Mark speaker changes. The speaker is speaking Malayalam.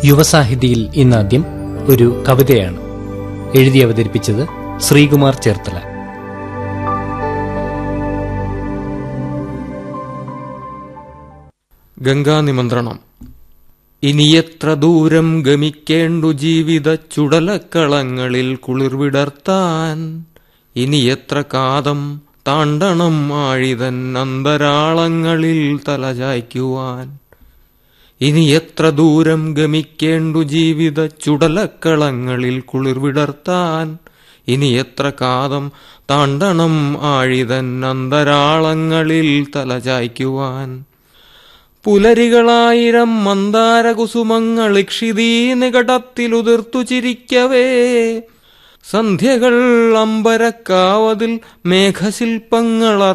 Speaker 1: യുവസാഹിതിയിൽ ഇന്നാദ്യം ഒരു കവിതയാണ്. എഴുതി അവതരിപ്പിച്ചത് ശ്രീകുമാർ ചേർത്തല.
Speaker 2: ഗംഗാനിമന്ത്രണം. ഇനിയെത്ര ദൂരം ഗമിക്കേണ്ടു ജീവിത ചുടലക്കളങ്ങളിൽ കുളിർവിടർത്താൻ, ഇനിയെത്ര കാതം താണ്ടണം ആഴിതൻ അന്തരാളങ്ങളിൽ തലചായ്ക്കുവാൻ. ഇനി എത്ര ദൂരം ഗമിക്കേണ്ടു ജീവിത ചുടലക്കളങ്ങളിൽ കുളിർവിടർത്താൻ, ഇനി എത്ര കാതം താണ്ടണം ആഴിതൻ അന്തരാളങ്ങളിൽ തലചായ്ക്കുവാൻ. പുലരികളായിരം മന്ദാരകുസുമങ്ങൾ ഇക്ഷിതീ നികടത്തിലുതിർത്തു ചിരിക്കവേ, സന്ധ്യകൾ അമ്പരക്കാവതിൽ മേഘശില്പങ്ങൾ